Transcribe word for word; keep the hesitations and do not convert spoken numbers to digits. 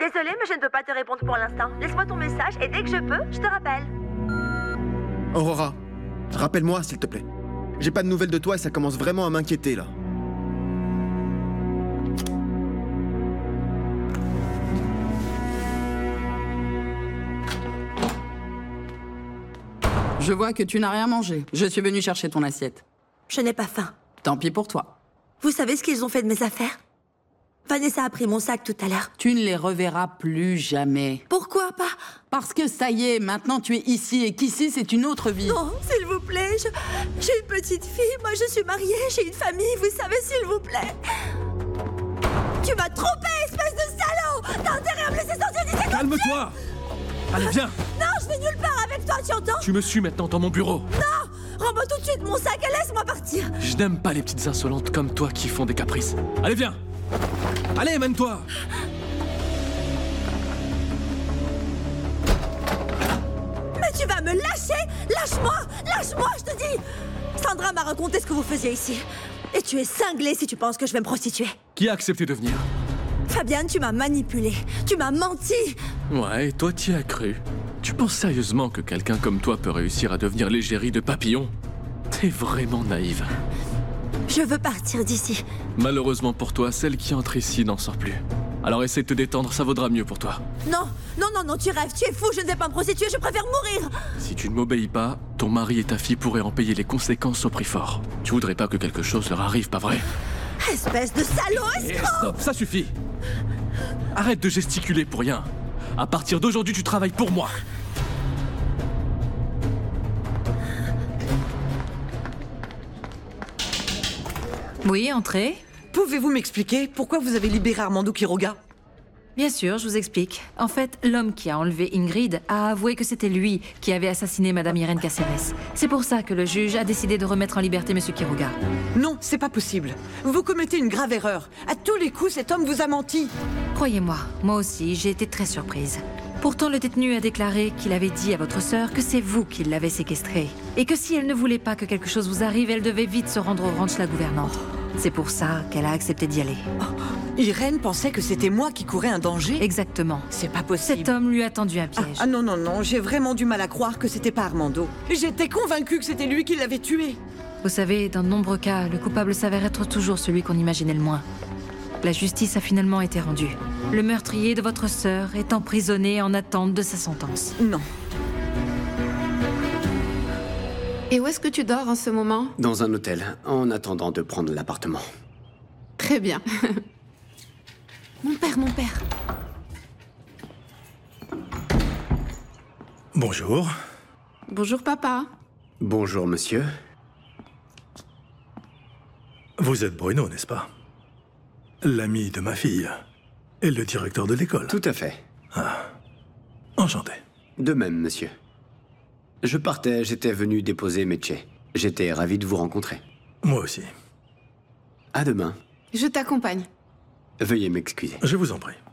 Désolée, mais je ne peux pas te répondre pour l'instant. Laisse-moi ton message et dès que je peux, je te rappelle. Aurora, rappelle-moi, s'il te plaît. J'ai pas de nouvelles de toi et ça commence vraiment à m'inquiéter, là. Je vois que tu n'as rien mangé. Je suis venu chercher ton assiette. Je n'ai pas faim. Tant pis pour toi. Vous savez ce qu'ils ont fait de mes affaires? Vanessa a pris mon sac tout à l'heure. Tu ne les reverras plus jamais. Pourquoi pas? Parce que ça y est, maintenant tu es ici et qu'ici c'est une autre vie. Non, s'il vous plaît, je... j'ai une petite fille, moi je suis mariée, j'ai une famille, vous savez, s'il vous plaît. Tu m'as trompé, espèce de salaud! T'as intérêt à me laisser sortir d'ici. Calme-toi! Allez, viens! Non, je vais nulle part avec toi, tu entends? Tu me suis maintenant dans mon bureau. Non! Rends-moi tout de suite mon sac et laisse-moi partir. Je n'aime pas les petites insolentes comme toi qui font des caprices. Allez, viens! Allez, mène-toi! Mais tu vas me lâcher? Lâche-moi! Lâche-moi, je te dis! Sandra m'a raconté ce que vous faisiez ici. Et tu es cinglé si tu penses que je vais me prostituer. Qui a accepté de venir? Fabienne, tu m'as manipulé. Tu m'as menti. Ouais, et toi t'y as cru. Tu penses sérieusement que quelqu'un comme toi peut réussir à devenir l'égérie de papillons? T'es vraiment naïve. Je veux partir d'ici. Malheureusement pour toi, celle qui entre ici n'en sort plus. Alors essaie de te détendre, ça vaudra mieux pour toi. Non, non, non, non, tu rêves, tu es fou, je ne vais pas me prostituer, je préfère mourir. Si tu ne m'obéis pas, ton mari et ta fille pourraient en payer les conséquences au prix fort. Tu voudrais pas que quelque chose leur arrive, pas vrai? Espèce de salaud, Eh, escroc! stop, ça suffit! Arrête de gesticuler pour rien. À partir d'aujourd'hui, tu travailles pour moi. Oui, entrez. Pouvez-vous m'expliquer pourquoi vous avez libéré Armando Quiroga? Bien sûr, je vous explique. En fait, l'homme qui a enlevé Ingrid a avoué que c'était lui qui avait assassiné Madame Irène Caceres. C'est pour ça que le juge a décidé de remettre en liberté Monsieur Quiroga. Non, c'est pas possible. Vous commettez une grave erreur. À tous les coups, cet homme vous a menti. Croyez-moi, moi aussi, j'ai été très surprise. Pourtant, le détenu a déclaré qu'il avait dit à votre sœur que c'est vous qui l'avez séquestrée. Et que si elle ne voulait pas que quelque chose vous arrive, elle devait vite se rendre au ranch La Gouvernante. C'est pour ça qu'elle a accepté d'y aller. Oh, Irène pensait que c'était moi qui courais un danger? Exactement. C'est pas possible. Cet homme lui a tendu un piège. Ah, ah non, non, non, j'ai vraiment du mal à croire que c'était pas Armando. J'étais convaincue que c'était lui qui l'avait tué. Vous savez, dans de nombreux cas, le coupable s'avère être toujours celui qu'on imaginait le moins. La justice a finalement été rendue. Le meurtrier de votre sœur est emprisonné en attente de sa sentence. Non. Et où est-ce que tu dors en ce moment? Dans un hôtel, en attendant de prendre l'appartement. Très bien. Mon père, mon père. Bonjour. Bonjour, papa. Bonjour, monsieur. Vous êtes Bruno, n'est-ce pas? L'ami de ma fille. Et le directeur de l'école. Tout à fait. Ah. Enchanté. De même, monsieur. Je partais, j'étais venu déposer Meche. J'étais ravi de vous rencontrer. Moi aussi. À demain. Je t'accompagne. Veuillez m'excuser. Je vous en prie.